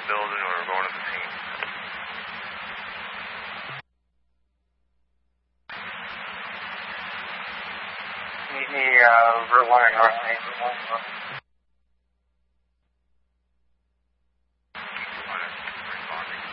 building or going to the scene. Route 1 and North Main.